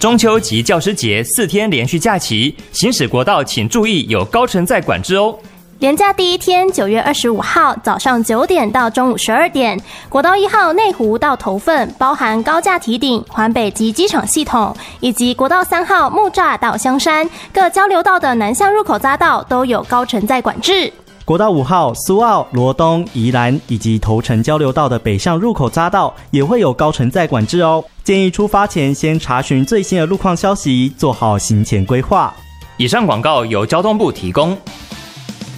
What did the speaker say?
中秋及教师节4天连续假期，行驶国道请注意有高乘载管制哦。 连假第一天9月25号早上9点到中午12点，国道1号内湖到头份包含高架堤顶、环北及机场系统，以及国道3号木栅到香山各交流道的南向入口匝道都有高乘载管制。 国道5号、苏澳、罗东、宜兰以及头城交流道的北向入口匝道也会有高乘载管制哦。建议出发前先查询最新的路况消息，做好行前规划。 以上广告由交通部提供。